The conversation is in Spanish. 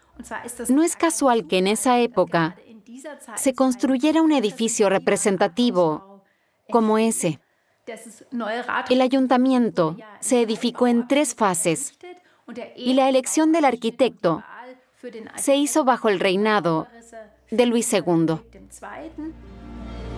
No es casual que en esa época se construyera un edificio representativo como ese. El ayuntamiento se edificó en 3 fases y la elección del arquitecto se hizo bajo el reinado de Luis II.